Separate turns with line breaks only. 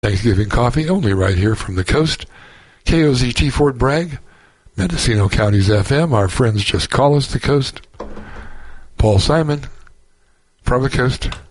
Thanksgiving coffee only right here from the coast. KOZT Fort Bragg, Mendocino County's FM. Our friends just call us the coast. Paul Simon from the coast.